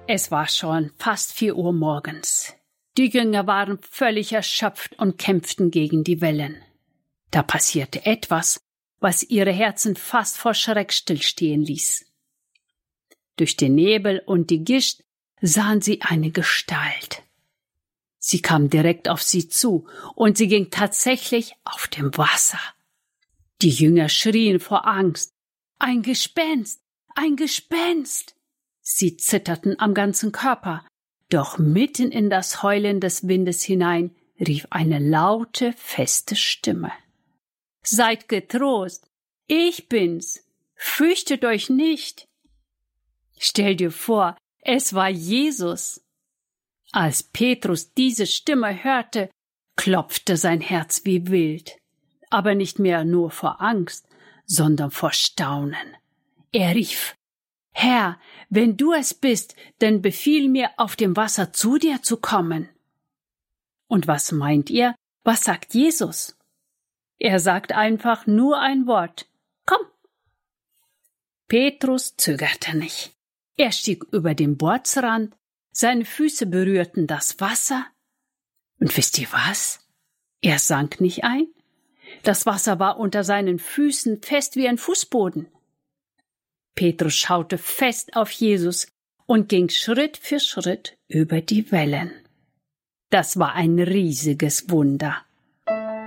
Es war schon fast 4 Uhr morgens. Die Jünger waren völlig erschöpft und kämpften gegen die Wellen. Da passierte etwas, was ihre Herzen fast vor Schreck stillstehen ließ. Durch den Nebel und die Gischt sahen sie eine Gestalt. Sie kam direkt auf sie zu, und sie ging tatsächlich auf dem Wasser. Die Jünger schrien vor Angst: »Ein Gespenst! Ein Gespenst!« Sie zitterten am ganzen Körper, doch mitten in das Heulen des Windes hinein rief eine laute, feste Stimme: »Seid getrost, ich bin's, fürchtet euch nicht!« Stell dir vor, es war Jesus. Als Petrus diese Stimme hörte, klopfte sein Herz wie wild, aber nicht mehr nur vor Angst, sondern vor Staunen. Er rief: »Herr, wenn du es bist, dann befiehl mir, auf dem Wasser zu dir zu kommen.« Und was meint ihr? Was sagt Jesus? Er sagt einfach nur ein Wort: »Komm!« Petrus zögerte nicht. Er stieg über den Bootsrand, seine Füße berührten das Wasser. Und wisst ihr was? Er sank nicht ein. Das Wasser war unter seinen Füßen fest wie ein Fußboden. Petrus schaute fest auf Jesus und ging Schritt für Schritt über die Wellen. Das war ein riesiges Wunder.